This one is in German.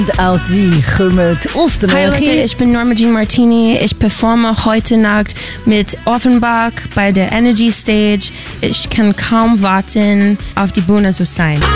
Auch Sie kommen aus der Hi Leute, Nähe. ich bin Norma Jean Martini. Ich performe heute Nacht mit Offenbach bei der Energy Stage. Ich kann kaum warten, auf die Bühne zu sein.